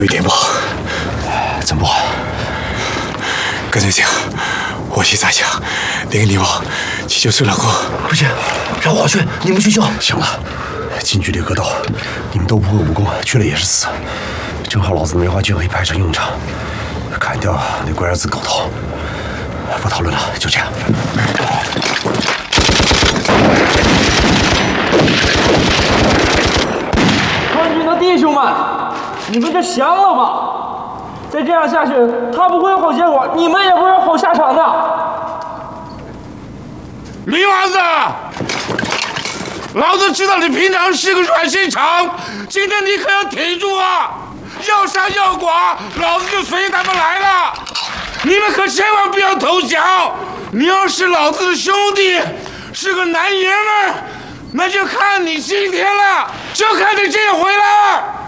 有点不好。 怎么不好？ 干脆这样，我去砸墙，领你们去救孙老公。 不行，让我去，你们去救。行了，近距离格斗，你们都不会武功，去了也是死。正好老子的梅花剑可以派上用场，砍掉那龟儿子狗头。不讨论了，就这样。 川军的弟兄们，你们这降了吧！再这样下去，他不会有好结果，你们也不会有好下场的。 李娃子，老子知道你平常是个软心肠，今天你可要挺住啊！要杀要剐，老子就随他们来了。你们可千万不要投降！你要是老子的兄弟，是个男爷们，那就看你今天了，就看你这回了。